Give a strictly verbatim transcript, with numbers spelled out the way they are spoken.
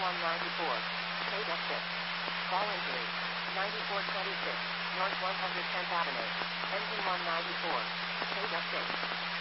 one ninety-four. K six. Call injury. ninety-four twenty-six. North one hundred tenth Avenue. Engine one ninety-four. K six.